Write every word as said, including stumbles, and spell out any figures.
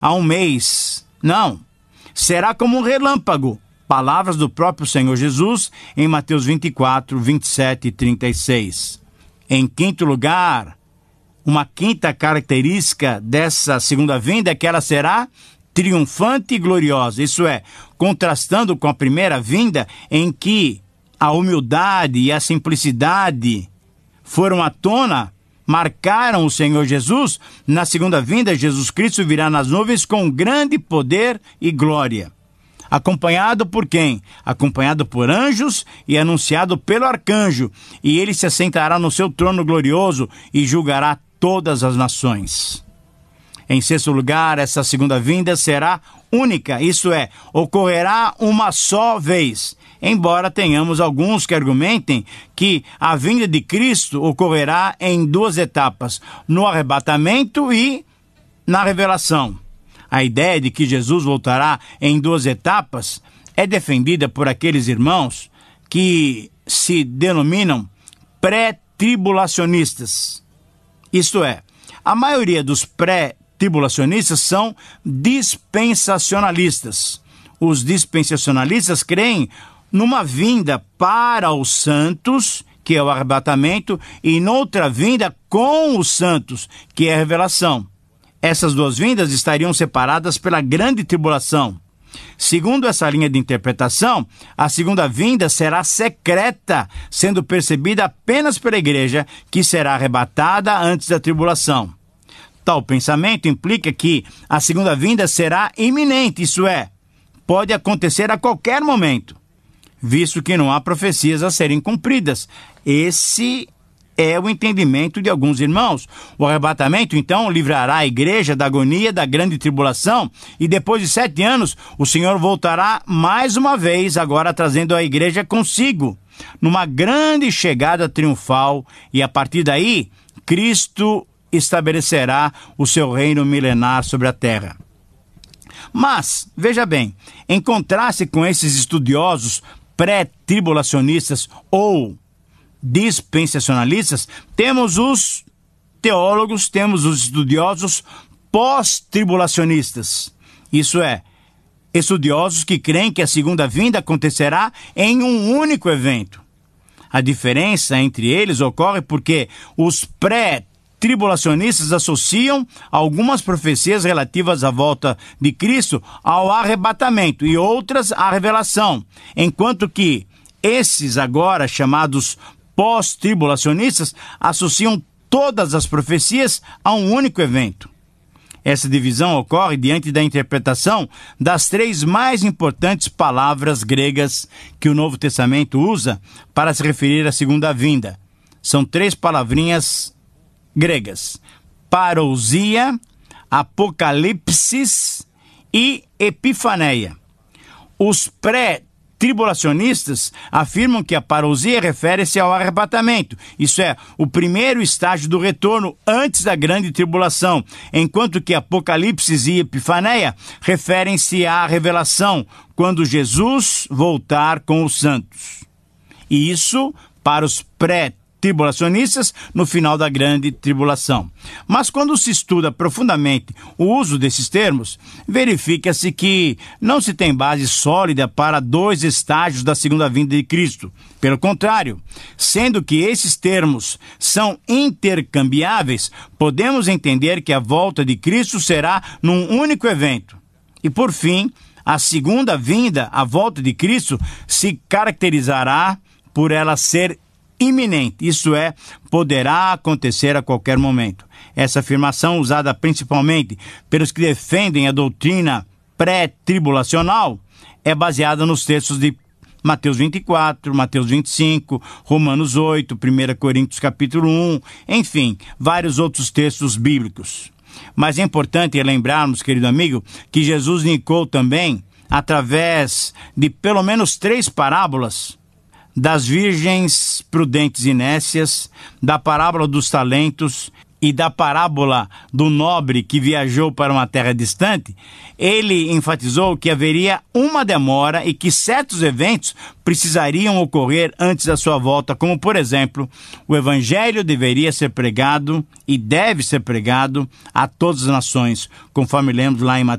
a um mês. Não, será como um relâmpago. Palavras do próprio Senhor Jesus em Mateus vinte e quatro, vinte e sete e trinta e seis. Em quinto lugar, uma quinta característica dessa segunda vinda é que ela será triunfante e gloriosa. Isso é, contrastando com a primeira vinda, em que a humildade e a simplicidade foram à tona, marcaram o Senhor Jesus. Na segunda vinda, Jesus Cristo virá nas nuvens com grande poder e glória. Acompanhado por quem? Acompanhado por anjos e anunciado pelo arcanjo. E ele se assentará no seu trono glorioso e julgará todas as nações. Em sexto lugar, essa segunda vinda será única, isso é, ocorrerá uma só vez. Embora tenhamos alguns que argumentem que a vinda de Cristo ocorrerá em duas etapas, no arrebatamento e na revelação. A ideia de que Jesus voltará em duas etapas é defendida por aqueles irmãos que se denominam pré-tribulacionistas. Isto é, a maioria dos pré-tribulacionistas são dispensacionalistas. Os dispensacionalistas creem numa vinda para os santos, que é o arrebatamento, e noutra vinda com os santos, que é a revelação. Essas duas vindas estariam separadas pela grande tribulação. Segundo essa linha de interpretação, a segunda vinda será secreta, sendo percebida apenas pela igreja, que será arrebatada antes da tribulação. Tal pensamento implica que a segunda vinda será iminente, isso é, pode acontecer a qualquer momento, visto que não há profecias a serem cumpridas. Esse é o entendimento de alguns irmãos. O arrebatamento, então, livrará a igreja da agonia da grande tribulação, e depois de sete anos, o Senhor voltará mais uma vez, agora trazendo a igreja consigo, numa grande chegada triunfal, e a partir daí, Cristo estabelecerá o seu reino milenar sobre a terra. Mas, veja bem, em contraste com esses estudiosos pré-tribulacionistas ou dispensacionalistas, temos os teólogos, temos os estudiosos pós-tribulacionistas. Isso é, estudiosos que creem que a segunda vinda acontecerá em um único evento. A diferença entre eles ocorre porque os pré-tribulacionistas associam algumas profecias relativas à volta de Cristo ao arrebatamento e outras à revelação, enquanto que esses agora chamados pós-tribulacionistas associam todas as profecias a um único evento. Essa divisão ocorre diante da interpretação das três mais importantes palavras gregas que o Novo Testamento usa para se referir à segunda vinda. São três palavrinhas gregas: parousia, apocalipsis e epifaneia. Os pré tribulacionistas afirmam que a parousia refere-se ao arrebatamento, isso é, o primeiro estágio do retorno antes da grande tribulação, enquanto que Apocalipse e Epifaneia referem-se à revelação, quando Jesus voltar com os santos. E isso para os pré-tribulacionistas no final da grande tribulação. Mas quando se estuda profundamente o uso desses termos, verifica-se que não se tem base sólida para dois estágios da segunda vinda de Cristo. Pelo contrário, sendo que esses termos são intercambiáveis, podemos entender que a volta de Cristo será num único evento. E por fim, a segunda vinda, a volta de Cristo, se caracterizará por ela ser iminente, isso é, poderá acontecer a qualquer momento. Essa afirmação, usada principalmente pelos que defendem a doutrina pré-tribulacional, é baseada nos textos de Mateus vinte e quatro, Mateus vinte e cinco, Romanos oito, primeira Coríntios capítulo um, enfim, vários outros textos bíblicos. Mas é importante lembrarmos, querido amigo, que Jesus indicou também, através de pelo menos três parábolas, das virgens prudentes e nécias, da parábola dos talentos e da parábola do nobre que viajou para uma terra distante, ele enfatizou que haveria uma demora e que certos eventos precisariam ocorrer antes da sua volta, como, por exemplo, o evangelho deveria ser pregado e deve ser pregado a todas as nações, conforme lemos lá em Mateus